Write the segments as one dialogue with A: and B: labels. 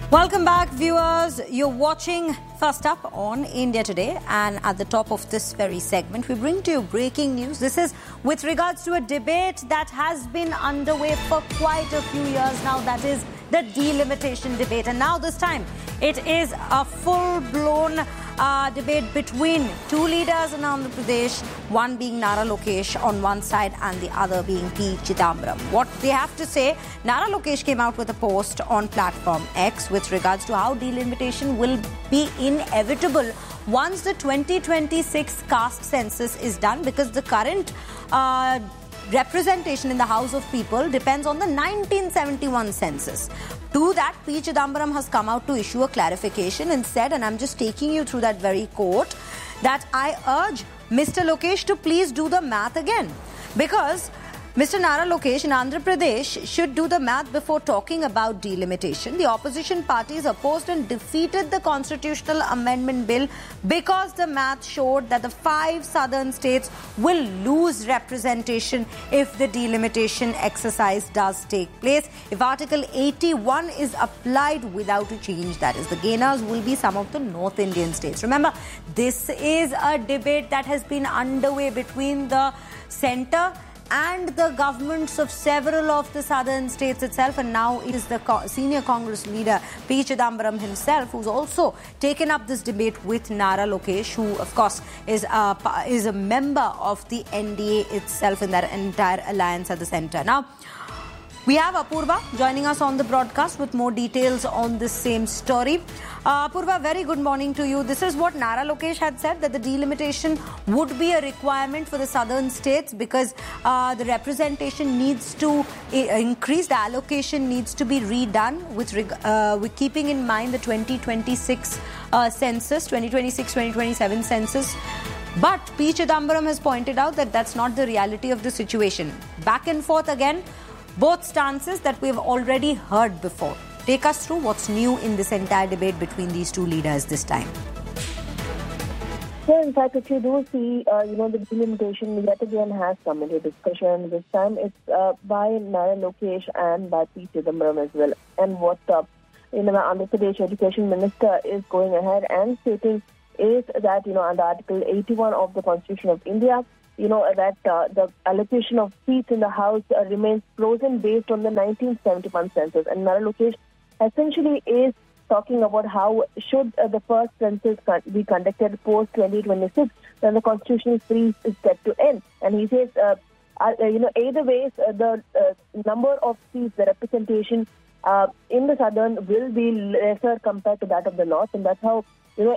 A: Welcome back, viewers. You're watching First Up on India Today, and at the top of this very segment, we bring to you breaking news. This is with regards to a debate that has been underway for quite a few years now. That is the delimitation debate, and now this time it is a full-blown debate between two leaders in Andhra Pradesh, one being Nara Lokesh on one side and the other being P. Chidambaram. What they have to say, Nara Lokesh came out with a post on platform X with regards to how delimitation will be inevitable once the 2026 caste census is done, because the current representation in the House of People depends on the 1971 census. To that, P. Chidambaram has come out to issue a clarification and said, and I'm just taking you through that very quote, that I urge Mr. Lokesh to please do the math again, because Mr. Nara Lokesh in Andhra Pradesh should do the math before talking about delimitation. The opposition parties opposed and defeated the constitutional amendment bill because the math showed that the 5 southern states will lose representation if the delimitation exercise does take place. If Article 81 is applied without a change, that is, the gainers will be some of the North Indian states. Remember, this is a debate that has been underway between the centre and the governments of several of the southern states itself, and now it is the senior Congress leader P. Chidambaram himself who's also taken up this debate with Nara Lokesh, who of course is a member of the NDA itself in that entire alliance at the centre. Now, we have Apurva joining us on the broadcast with more details on this same story. Apurva, very good morning to you. This is what Nara Lokesh had said, that the delimitation would be a requirement for the southern states because the representation needs to increase, the allocation needs to be redone with keeping in mind the 2026 census, 2026-2027 census. But P. Chidambaram has pointed out that that's not the reality of the situation. Back and forth again. Both stances that we've already heard before. Take us through what's new in this entire debate between these two leaders this time.
B: Yeah, in fact, if you do see, the delimitation yet again has come into discussion. This time it's by Nara Lokesh and by P. Chidambaram as well. And what the Andhra Pradesh Education Minister is going ahead and stating is that, under Article 81 of the Constitution of India, that the allocation of seats in the House remains frozen based on the 1971 census. And Nara Lokesh essentially is talking about how should the first census be conducted post-2026, then the constitutional freeze is set to end. And he says, either ways, the number of seats, the representation in the southern will be lesser compared to that of the north. And that's how,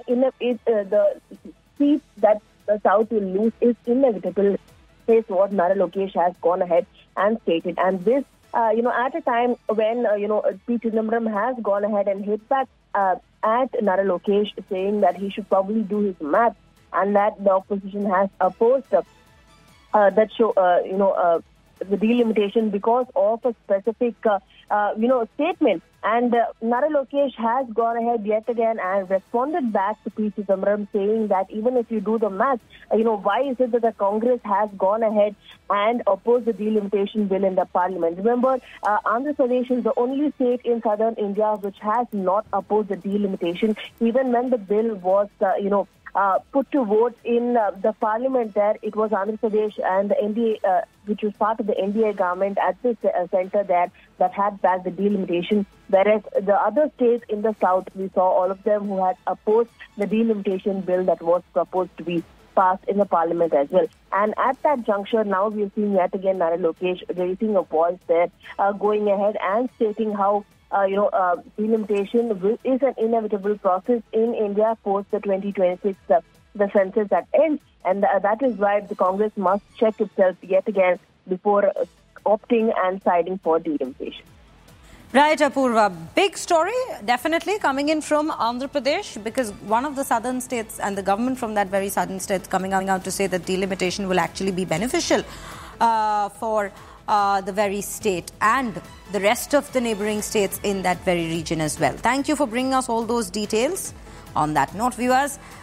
B: the seats that the South will lose is inevitable, is what Nara Lokesh has gone ahead and stated. And this, at a time when, P. Chidambaram has gone ahead and hit back at Nara Lokesh, saying that he should probably do his math, and that the opposition has opposed that show, the delimitation because of a specific, statement. And Nara Lokesh has gone ahead yet again and responded back to P. Chidambaram, saying that even if you do the math, why is it that the Congress has gone ahead and opposed the delimitation bill in the parliament? Remember, Andhra Pradesh is the only state in southern India which has not opposed the delimitation, even when the bill was, put to vote in the parliament there. It was Andhra Pradesh and the NDA, which was part of the NDA government at the centre there, that had backed the delimitation. Whereas the other states in the south, we saw all of them who had opposed the delimitation bill that was proposed to be passed in the parliament as well. And at that juncture, now we're seeing yet again Nara Lokesh raising a voice there, going ahead and stating how delimitation is an inevitable process in India post the 2026 the census that ends, and that is why the Congress must check itself yet again before opting and siding for delimitation.
A: Right, Apurva. Big story, definitely coming in from Andhra Pradesh, because one of the southern states and the government from that very southern state coming out to say that delimitation will actually be beneficial for the very state and the rest of the neighbouring states in that very region as well. Thank you for bringing us all those details. On that note, viewers,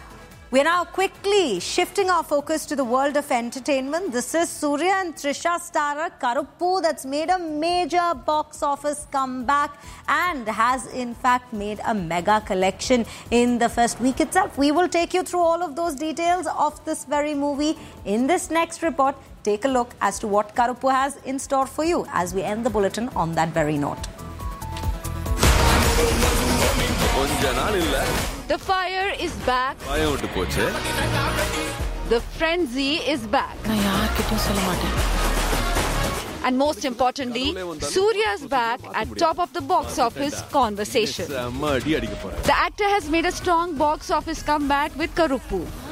A: We're now quickly shifting our focus to the world of entertainment. This is Surya and Trisha starrer Karuppu that's made a major box office comeback and has in fact made a mega collection in the first week itself. We will take you through all of those details of this very movie in this next report. Take a look as to what Karuppu has in store for you as we end the bulletin on that very note.
C: The fire is back. The frenzy is back. And most importantly, Surya's back at top of the box office conversation. The actor has made a strong box office comeback with Karuppu.